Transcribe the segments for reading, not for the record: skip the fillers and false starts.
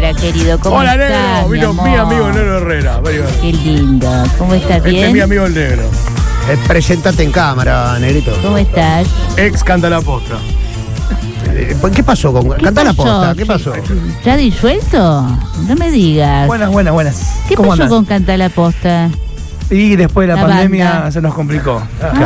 Herrera, querido. ¿Cómo Hola, estás, negro. Vino mi amigo el negro Herrera. Qué lindo. ¿Cómo estás? ¿Bien? Este es mi amigo el negro. Preséntate en cámara, negrito. ¿Cómo estás? Ex canta la posta. ¿Qué pasó con Cantá la posta? ¿Qué pasó? ¿Ya disuelto? No me digas. Buenas. ¿Qué ¿Cómo pasó andás? con Canta la Posta? Y después de la La pandemia banda. se nos complicó.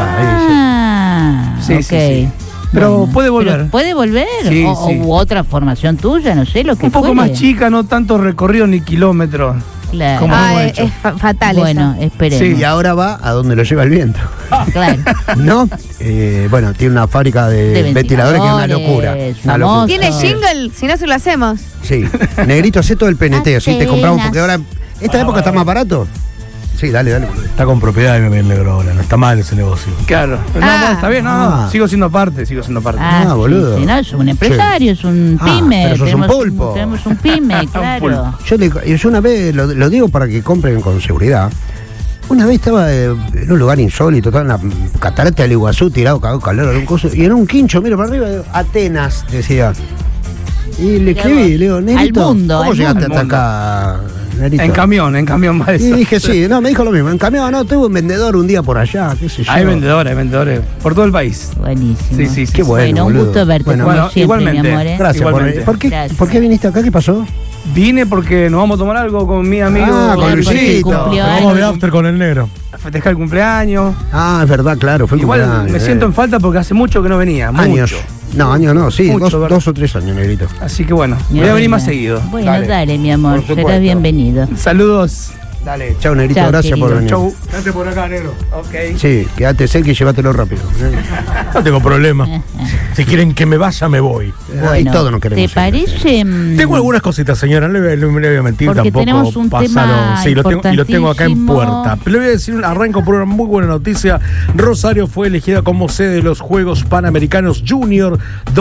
Sí, Sí. Pero Bueno, puede volver. pero ¿puede volver? Sí, o, sí. u otra formación tuya, no sé lo que Un poco fuere. más chica, no tanto recorrido ni kilómetros. Claro. Como hemos hecho. Es fatal Bueno, eso. esperemos. Sí, y ahora va a donde lo lleva el viento. Claro. ¿No? Bueno, tiene una fábrica de ventiladores que es una locura. Una locura. famoso. ¿Tiene jingle? Si no se lo hacemos. Sí. Negrito, hace todo el PNT, así te compramos porque ahora. ¿Esta época está más barato? Sí, dale. Está con propiedad el negro ahora. No está mal ese negocio. Claro. No, está bien, no. Ah. Sigo siendo parte. Boludo. Sí, no, es un empresario, es un pyme. pero sos un pulpo. Tenemos un pyme, claro. Yo una vez, lo digo para que compren con seguridad. Una vez estaba en un lugar insólito, estaba en la catarata del Iguazú, tirado, cagado calor, en un coso, y en un quincho, miro para arriba, digo, Atenas, decía. Y le escribí, le digo, Negrito, Al mundo, ¿cómo al llegaste mundo. hasta acá, Negrito? En camión va Y eso. dije, sí, no, me dijo lo mismo, en camión, no, tuve un vendedor un día por allá, qué sé yo. Hay vendedores por todo el país. Buenísimo. Sí. Qué bueno, un boludo. gusto verte, Bueno, como bueno, siempre, igualmente. mi amor. ¿eh? Gracias. Igualmente. Gracias. ¿Por qué viniste acá? ¿Qué pasó? Vine porque nos vamos a tomar algo con mi amigo. Ah, con Claro, porque Luisito. cumplió Vamos años. de after con el negro. A festejar el cumpleaños. Ah, es verdad, claro, fue el Igual cumpleaños, me siento en falta porque hace mucho que no venía. años. Mucho. No, años no, sí, Mucho, ¿verdad? 2 o 3 años, Negrito. Así que bueno, Mi voy a venir amor. más seguido. Bueno, Dale. dale, mi amor, Por supuesto. serás bienvenido. Saludos. Dale, chao, Negrito, Chao, gracias por querido. venir. Chau. Quédate por acá, negro. Ok. Sí, quédate cerca y llévatelo rápido. No tengo problema. Si quieren que me vaya, me voy. Ahí todos nos queremos. ¿te parece? Tengo algunas cositas, señora, no le voy a mentir, Porque tampoco tenemos un pasaron. tema Sí, y lo tengo acá en importantísimo. puerta. Pero le voy a decir, arranco por una muy buena noticia. Rosario fue elegida como sede de los Juegos Panamericanos Junior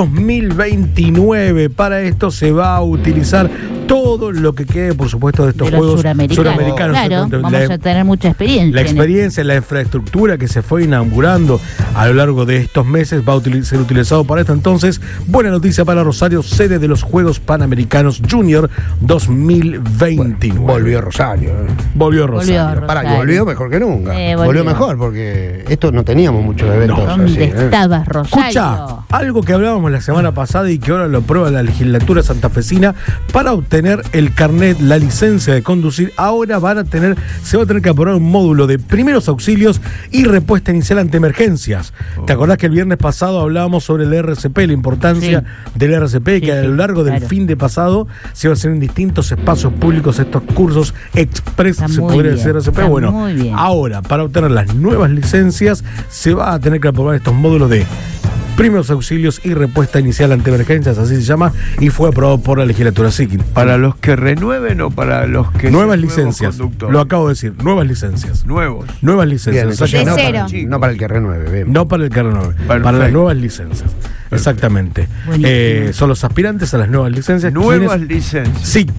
2029. Para esto se va a utilizar todo lo que quede, por supuesto, de estos De los Juegos suramericanos. Claro, vamos a tener mucha experiencia. La experiencia, la infraestructura que se fue inaugurando a lo largo de estos meses va a ser utilizado para esto. Entonces, buena noticia para Rosario, sede de los Juegos Panamericanos Junior 2029. Volvió Rosario. Volvió Rosario. Volvió. Para que volvió mejor que nunca. Volvió. Volvió mejor porque esto no teníamos muchos eventos No. así. ¿Dónde estabas, Rosario? Escucha, algo que hablábamos la semana pasada y que ahora lo aprueba la legislatura santafesina, para obtener el carnet, la licencia de conducir, ahora se va a tener que aprobar un módulo de primeros auxilios y respuesta inicial ante emergencias. ¿Te acordás que el viernes pasado hablábamos sobre el RCP, la importancia del RCP, que a lo largo del fin de pasado se va a hacer en distintos espacios públicos estos cursos express, Está se muy podría bien, decir RCP? está Bueno, muy bien. ahora, para obtener las nuevas licencias, se va a tener que aprobar estos módulos de primeros auxilios y respuesta inicial ante emergencias, así se llama, y fue aprobado por la legislatura. Así que, ¿Para los que renueven o para los que nuevas sean nuevos licencias, conductores? lo acabo de decir, nuevas licencias. Nuevos. Nuevas licencias, Bien, entonces exactamente. no para el que renueve. Bien. No para el que renueve, para las Perfecto. nuevas licencias. Exactamente. Buenísimo. Son los aspirantes a las nuevas licencias. Nuevas ¿Quiénes? licencias.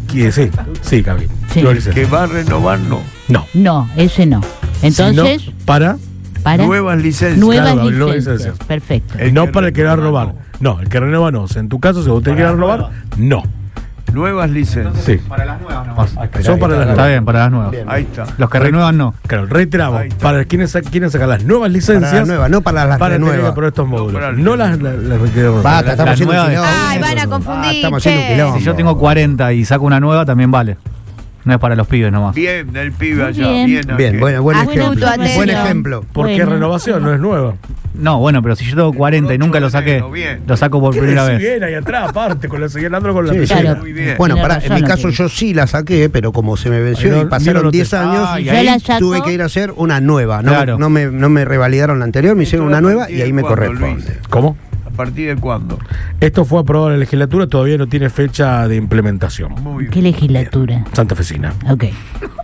Sí, Gaby. Sí. Nuevas licencias. Que va a renovar, no. No. No, ese no. Entonces, Sino para Nuevas licencias. nuevas Claro, nuevas licencias. licencias. Perfecto. no para el que va a robar. No, el que renueva no. O sea, en tu caso, si vos te quieres robar, no. Nuevas licencias. Sí. Para las nuevas nomás. Son para las Está nuevas. bien, para las nuevas. Bien. Ahí está. Los que renuevan no. Claro, reiteramos, Ahí está. para quienes quieren sacar las nuevas licencias, Para las nuevas, no para las para tener que renuevas. aprobar estos módulos. para las No las requieren robar. Basta, estamos La haciendo un nueva de- quilombo. Ay, van a confundir. Estamos haciendo un che. quilombo. Si yo tengo 40 y saco una nueva, también vale. No es para los pibes nomás. Bien, del pibe Muy allá. bien. Bien, Bien, buen ejemplo. Atención. Buen ejemplo. ¿Por qué Bueno. renovación? No es nueva. No, bueno, pero si yo tengo 40 y nunca lo saqué, Bien. lo saco por primera vez. Bien, ahí atrás, aparte, con la señalando con la Sí, pizarra. Claro. Muy bien. Bueno, Tiene en razón, mi lo caso que- yo sí la saqué, pero como se me venció Ahí no- y pasaron mira, 10 años, Ah, y Yo ahí la saco. tuve que ir a hacer una nueva. No, Claro. no me revalidaron la anterior, me hicieron ¿Esto una a nueva partir y ahí de me cuándo, corresponde. Luis? ¿Cómo? ¿A partir de cuándo? Esto fue aprobado en la legislatura, todavía no tiene fecha de implementación. Muy ¿Qué bien. legislatura? Santafesina. Ok.